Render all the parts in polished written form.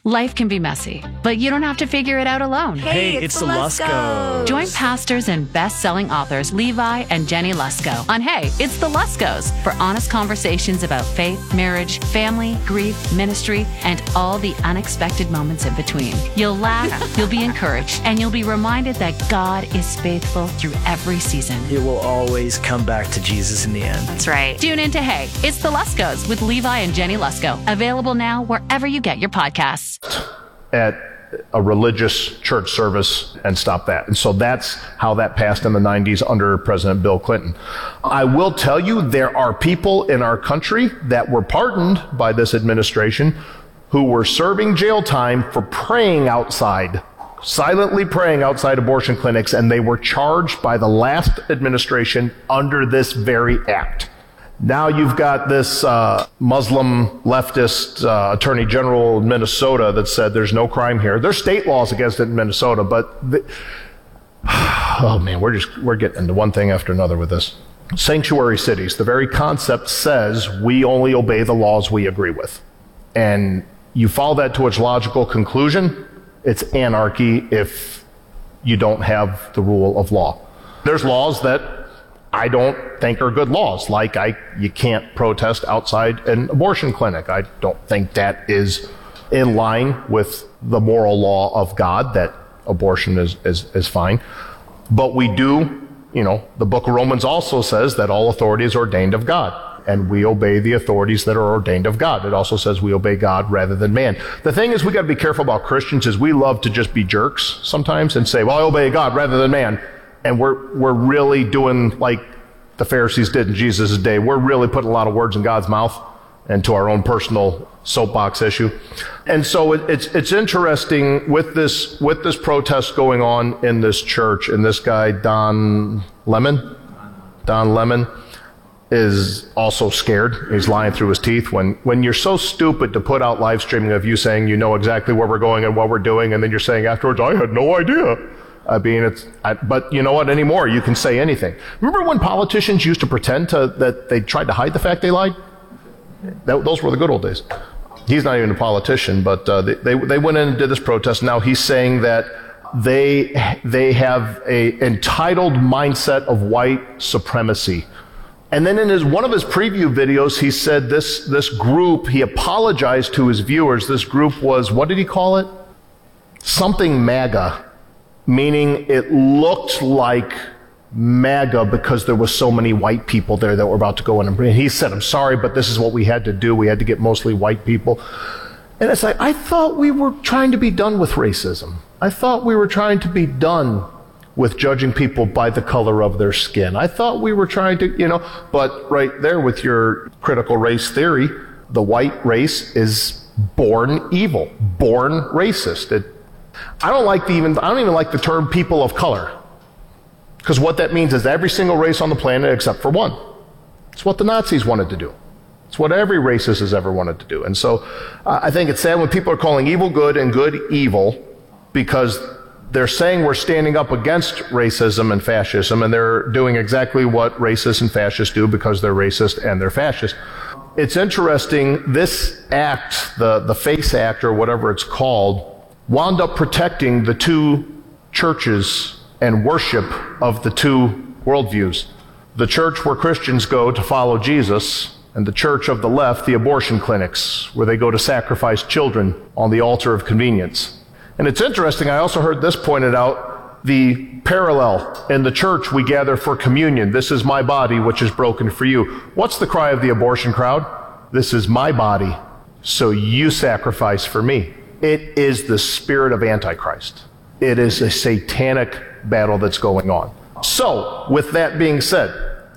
Life can be messy, but you don't have to figure it out alone. Hey, it's the Luskos. Join pastors and best-selling authors Levi and Jenny Lusko on Hey, It's the Luskos for honest conversations about faith, marriage, family, grief, ministry, and all the unexpected moments in between. You'll laugh, you'll be encouraged, and you'll be reminded that God is faithful through every season. It will always come back to Jesus in the end. That's right. Tune in to Hey, It's the Luskos with Levi and Jenny Lusko. Available now wherever you get your podcasts. At a religious church service and stop that. And so that's how that passed in the 90s under President Bill Clinton. I will tell you, there are people in our country that were pardoned by this administration who were serving jail time for praying outside, silently praying outside abortion clinics, and they were charged by the last administration under this very act. Now you've got this Muslim leftist attorney general in Minnesota that said there's no crime here. There's state laws against it in Minnesota, but oh man, we're getting into one thing after another with this. Sanctuary cities, the very concept says we only obey the laws we agree with. And you follow that to its logical conclusion, it's anarchy if you don't have the rule of law. There's laws that I don't think are good laws, like you can't protest outside an abortion clinic. I don't think that is in line with the moral law of God, that abortion is fine. But we do, the book of Romans also says that all authority is ordained of God, and we obey the authorities that are ordained of God. It also says we obey God rather than man. The thing is, we got to be careful about Christians is we love to just be jerks sometimes and say, well, I obey God rather than man. And we're really doing like the Pharisees did in Jesus' day. We're really putting a lot of words in God's mouth and to our own personal soapbox issue. And so it's interesting with this protest going on in this church, and this guy, Don Lemon is also scared. He's lying through his teeth. When you're so stupid to put out live streaming of you saying you know exactly where we're going and what we're doing, and then you're saying afterwards, I had no idea. I mean, but you know what? Anymore, you can say anything. Remember when politicians used to pretend that they tried to hide the fact they lied? Those were the good old days. He's not even a politician, but they went in and did this protest. Now he's saying that they have a entitled mindset of white supremacy. And then in one of his preview videos, he said this group, he apologized to his viewers. This group was, what did he call it? Something MAGA. Meaning it looked like MAGA because there was so many white people there that were about to go in. And he said, I'm sorry, but this is what we had to do. We had to get mostly white people. And it's like, I thought we were trying to be done with racism. I thought we were trying to be done with judging people by the color of their skin. I thought we were trying to, but right there with your critical race theory, the white race is born evil, born racist. I don't even like the term people of color. Because what that means is every single race on the planet except for one. It's what the Nazis wanted to do. It's what every racist has ever wanted to do. And so I think it's sad when people are calling evil good and good evil, because they're saying we're standing up against racism and fascism, and they're doing exactly what racists and fascists do because they're racist and they're fascist. It's interesting, this act, the FACE Act or whatever it's called, wound up protecting the two churches and worship of the two worldviews. The church where Christians go to follow Jesus, and the church of the left, the abortion clinics, where they go to sacrifice children on the altar of convenience. And it's interesting, I also heard this pointed out, the parallel. In the church we gather for communion. This is my body which is broken for you. What's the cry of the abortion crowd? This is my body, so you sacrifice for me. It is the spirit of Antichrist. It is a satanic battle that's going on. So, with that being said,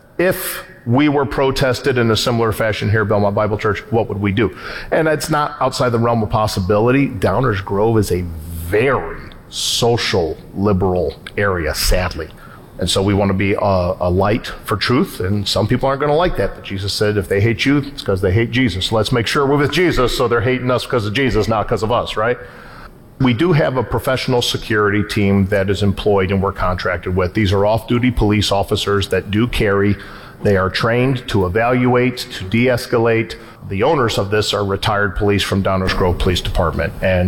if we were protested in a similar fashion here at Belmont Bible Church, what would we do? And it's not outside the realm of possibility. Downers Grove is a very social, liberal area, sadly. And so we want to be a light for truth, and some people aren't going to like that. But Jesus said if they hate you, it's because they hate Jesus. So let's make sure we're with Jesus, so they're hating us because of Jesus, not because of us, right? We do have a professional security team that is employed and we're contracted with. These are off-duty police officers that do carry. They are trained to evaluate, to de-escalate. The owners of this are retired police from Downers Grove Police Department. And